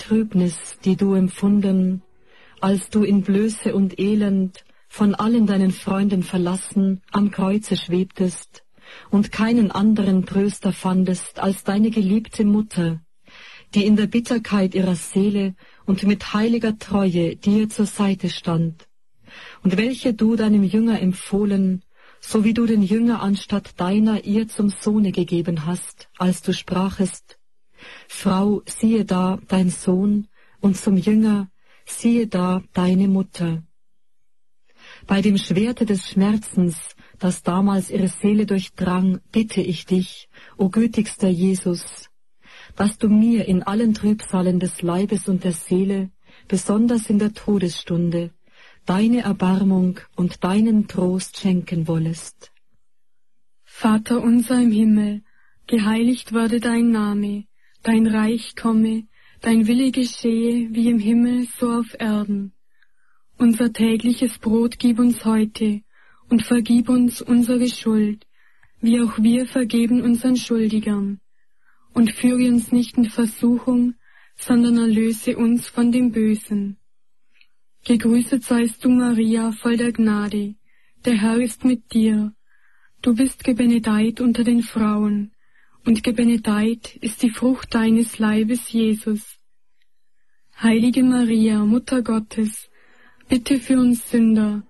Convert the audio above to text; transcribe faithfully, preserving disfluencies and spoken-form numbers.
Trübnis, die du empfunden, als du in Blöße und Elend, von allen deinen Freunden verlassen, am Kreuze schwebtest und keinen anderen Tröster fandest als deine geliebte Mutter, die in der Bitterkeit ihrer Seele und mit heiliger Treue dir zur Seite stand, und welche du deinem Jünger empfohlen, so wie du den Jünger anstatt deiner ihr zum Sohne gegeben hast, als du sprachest: Frau, siehe da dein Sohn, und zum Jünger, siehe da deine Mutter. Bei dem Schwerte des Schmerzens, das damals ihre Seele durchdrang, bitte ich dich, o gütigster Jesus, dass du mir in allen Trübsalen des Leibes und der Seele, besonders in der Todesstunde, deine Erbarmung und deinen Trost schenken wollest. Vater unser im Himmel, geheiligt werde dein Name, dein Reich komme, dein Wille geschehe, wie im Himmel, so auf Erden. Unser tägliches Brot gib uns heute und vergib uns unsere Schuld, wie auch wir vergeben unseren Schuldigern. Und führe uns nicht in Versuchung, sondern erlöse uns von dem Bösen. Gegrüßet seist du, Maria, voll der Gnade, der Herr ist mit dir. Du bist gebenedeit unter den Frauen, und gebenedeit ist die Frucht deines Leibes, Jesus. Heilige Maria, Mutter Gottes, bitte für uns Sünder,